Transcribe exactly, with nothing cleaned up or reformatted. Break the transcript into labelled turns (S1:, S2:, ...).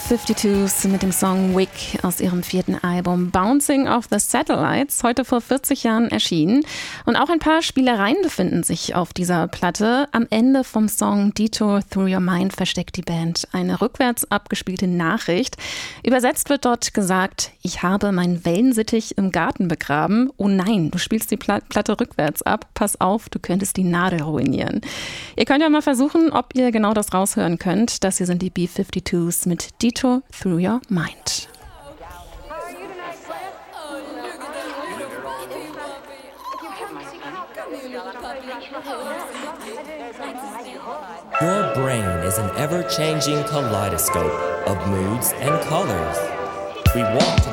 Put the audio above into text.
S1: fünfundfünfzig mit dem Song Wick aus ihrem vierten Album Bouncing Off the Satellites, heute vor vierzig Jahren erschienen. Und auch ein paar Spielereien befinden sich auf dieser Platte. Am Ende vom Song Detour Through Your Mind versteckt die Band eine rückwärts abgespielte Nachricht. Übersetzt wird dort gesagt: Ich habe meinen Wellensittich im Garten begraben. Oh nein, du spielst die Platte rückwärts ab. Pass auf, du könntest die Nadel ruinieren. Ihr könnt ja mal versuchen, ob ihr genau das raushören könnt. Das hier sind die B fünfundfünfzig mit Detour Through Your Mind.
S2: Your brain is an ever-changing kaleidoscope of moods and colors. We walk to